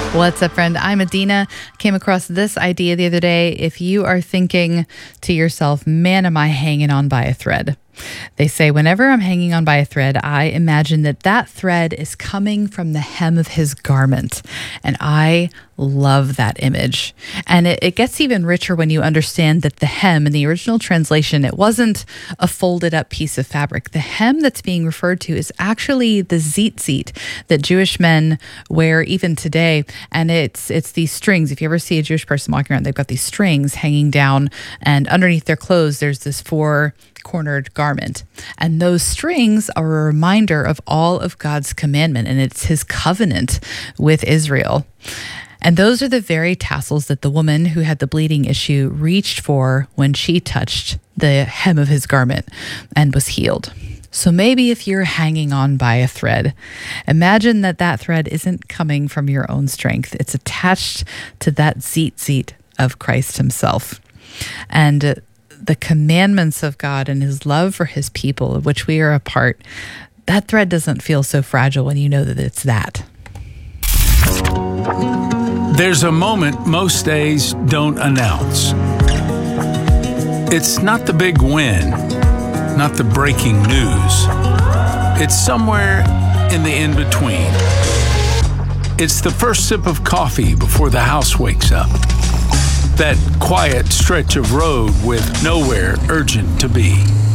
What's up, friend? I'm Adina. Came across this idea the other day. If you are thinking to yourself, man, am I hanging on by a thread? They say, whenever I'm hanging on by a thread, I imagine that thread is coming from the hem of his garment. And I love that image. And it gets even richer when you understand that the hem in the original translation, it wasn't a folded up piece of fabric. The hem that's being referred to is actually the tzitzit that Jewish men wear even today. And it's these strings. If you ever see a Jewish person walking around, they've got these strings hanging down, and underneath their clothes, there's this four-cornered garment. And those strings are a reminder of all of God's commandment, and it's his covenant with Israel. And those are the very tassels that the woman who had the bleeding issue reached for when she touched the hem of his garment and was healed. So maybe if you're hanging on by a thread, imagine that thread isn't coming from your own strength. It's attached to that tzitzit of Christ himself. And the commandments of God and his love for his people, of which we are a part, that thread doesn't feel so fragile when you know that it's that. There's a moment most days don't announce. It's not the big win, not the breaking news. It's somewhere in the in-between. It's the first sip of coffee before the house wakes up. That quiet stretch of road with nowhere urgent to be.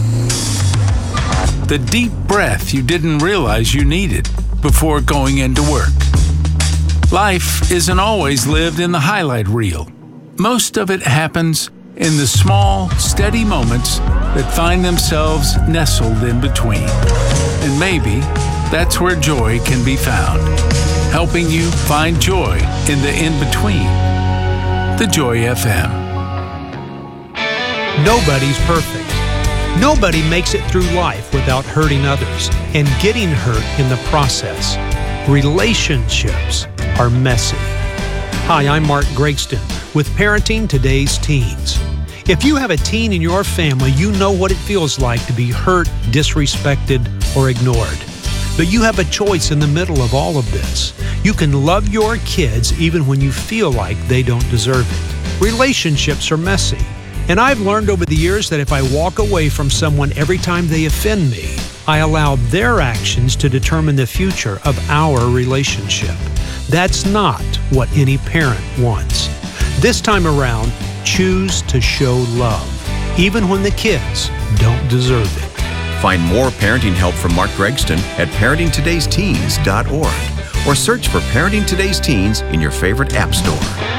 The deep breath you didn't realize you needed before going into work. Life isn't always lived in the highlight reel. Most of it happens in the small, steady moments that find themselves nestled in between. And maybe that's where joy can be found, helping you find joy in the in-between. The Joy FM. Nobody's perfect. Nobody makes it through life without hurting others and getting hurt in the process. Relationships are messy. Hi, I'm Mark Gregston with Parenting Today's Teens. If you have a teen in your family, you know what it feels like to be hurt, disrespected, or ignored. But you have a choice in the middle of all of this. You can love your kids even when you feel like they don't deserve it. Relationships are messy. And I've learned over the years that if I walk away from someone every time they offend me, I allow their actions to determine the future of our relationship. That's not what any parent wants. This time around, choose to show love, even when the kids don't deserve it. Find more parenting help from Mark Gregston at parentingtodaysteens.org or search for Parenting Today's Teens in your favorite app store.